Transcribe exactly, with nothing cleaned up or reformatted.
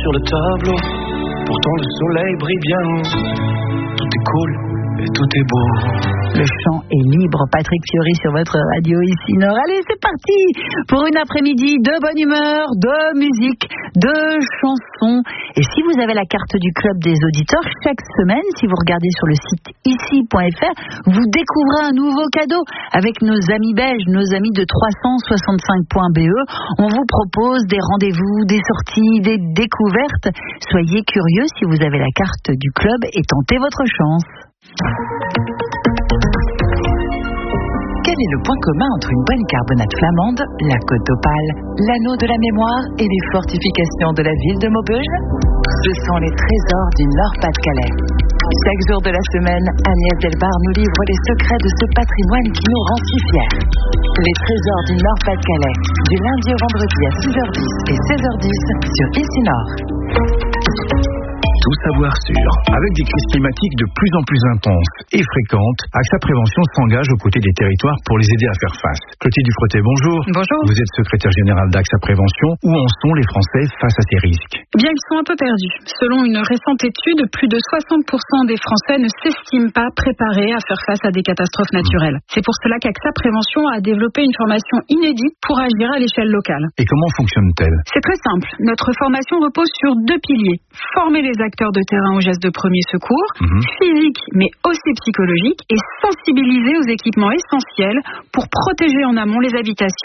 sur le tableau. Pourtant le soleil brille bien. Tout est cool et tout est beau. Le chant est libre. Patrick Fiori sur votre radio ici Nord. Allez, c'est parti pour une après-midi de bonne humeur, de musique, de chansons. Et si vous avez la carte du club des auditeurs, chaque semaine, si vous regardez sur le site ici point f r, vous découvrez un nouveau cadeau avec nos amis belges, nos amis de trois cent soixante-cinq point b e. On vous propose des rendez-vous, des sorties, des découvertes. Soyez curieux si vous avez la carte du club et tentez votre chance. Quel est le point commun entre une bonne carbonate flamande, la côte d'Opale, l'anneau de la mémoire et les fortifications de la ville de Maubeuge? Ce sont les trésors du Nord-Pas-de-Calais. Chaque jour de la semaine, Agnès Delbar nous livre les secrets de ce patrimoine qui nous rend si fiers. Les trésors du Nord-Pas-de-Calais, du lundi au vendredi à six heures dix et seize heures dix sur Ici Nord. Tout savoir sûr. Avec des crises climatiques de plus en plus intenses et fréquentes, AXA Prévention s'engage aux côtés des territoires pour les aider à faire face. Clotilde Dufretet, bonjour. Bonjour. Vous êtes secrétaire générale d'AXA Prévention. Où en sont les Français face à ces risques? Bien qu'ils sont un peu perdus. Selon une récente étude, plus de soixante pour cent des Français ne s'estiment pas préparés à faire face à des catastrophes naturelles. C'est pour cela qu'AXA Prévention a développé une formation inédite pour agir à l'échelle locale. Et comment fonctionne-t-elle? C'est très simple. Notre formation repose sur deux piliers. Former les acteurs de terrain aux gestes de premier secours, mmh. physiques mais aussi psychologiques, et sensibiliser aux équipements essentiels pour protéger en amont les habitations.